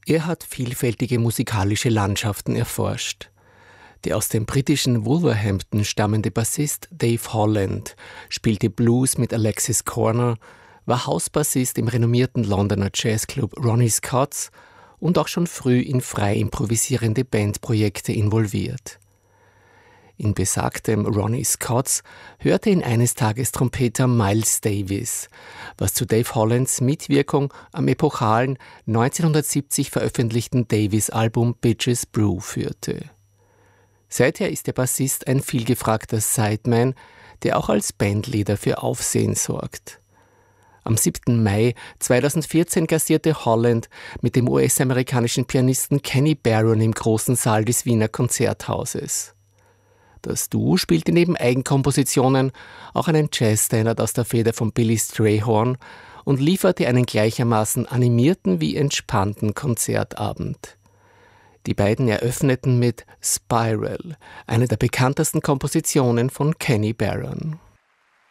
Er hat vielfältige musikalische Landschaften erforscht. Der aus dem britischen Wolverhampton stammende Bassist Dave Holland spielte Blues mit Alexis Corner, war Hausbassist im renommierten Londoner Jazzclub Ronnie Scott's und auch schon früh in frei improvisierende Bandprojekte involviert. In besagtem Ronnie Scott's hörte ihn eines Tages Trompeter Miles Davis, was zu Dave Hollands Mitwirkung am epochalen 1970 veröffentlichten Davis-Album Bitches Brew führte. Seither ist der Bassist ein vielgefragter Sideman, der auch als Bandleader für Aufsehen sorgt. Am 7. Mai 2014 gastierte Holland mit dem US-amerikanischen Pianisten Kenny Barron im großen Saal des Wiener Konzerthauses. Das Duo spielte neben Eigenkompositionen auch einen Jazzstandard aus der Feder von Billy Strayhorn und lieferte einen gleichermaßen animierten wie entspannten Konzertabend. Die beiden eröffneten mit Spiral, einer der bekanntesten Kompositionen von Kenny Barron.